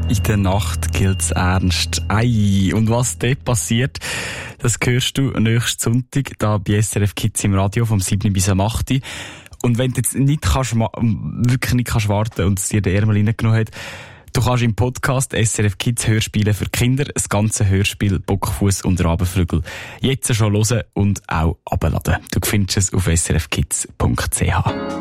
In der Nacht gilt's ernst. Ei. Und was dort passiert, das hörst du nächsten Sonntag da bei SRF Kids im Radio vom 7 bis am 8. Und wenn du jetzt wirklich nicht kannst warten und es dir den Ärmel reingenommen hat, du kannst im Podcast SRF Kids Hörspiele für Kinder das ganze Hörspiel Bockfuss und Rabenvögel jetzt schon hören und auch abladen. Du findest es auf srfkids.ch.